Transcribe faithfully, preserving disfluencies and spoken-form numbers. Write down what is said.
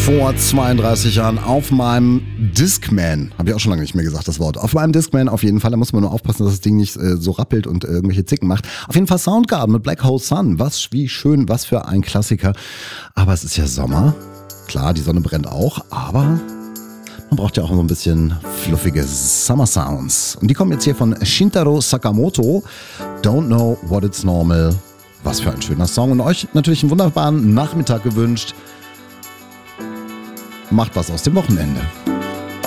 Vor zweiunddreißig Jahren auf meinem Discman, habe ich auch schon lange nicht mehr gesagt, das Wort, auf meinem Discman auf jeden Fall, da muss man nur aufpassen, dass das Ding nicht äh, so rappelt und äh, irgendwelche Zicken macht. Auf jeden Fall Soundgarden mit Black Hole Sun, was, wie schön, was für ein Klassiker. Aber es ist ja Sommer, klar, die Sonne brennt auch, aber man braucht ja auch so ein bisschen fluffige Summer Sounds. Und die kommen jetzt hier von Shintaro Sakamoto, Don't Know What It's Normal. Was für ein schöner Song und euch natürlich einen wunderbaren Nachmittag gewünscht. Macht was aus dem Wochenende.